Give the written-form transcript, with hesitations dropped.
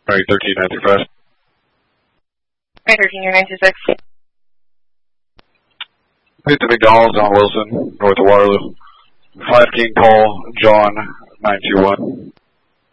Alright, 13935. Alright, 13926. Hit the McDonald's on Wilson, north of Waterloo. 5 King call, John, 921.